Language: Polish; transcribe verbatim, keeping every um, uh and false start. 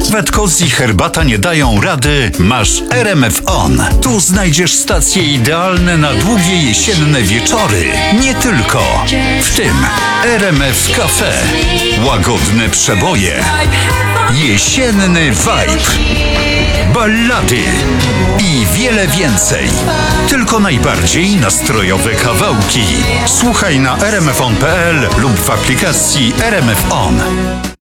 Wetkos i herbata nie dają rady, masz R M F On. Tu znajdziesz stacje idealne na długie jesienne wieczory. Nie tylko. W tym R M F Cafe. Łagodne przeboje. Jesienny vibe. Ballady i wiele więcej. Tylko najbardziej nastrojowe kawałki. Słuchaj na r m f on kropka p l lub w aplikacji R M F On.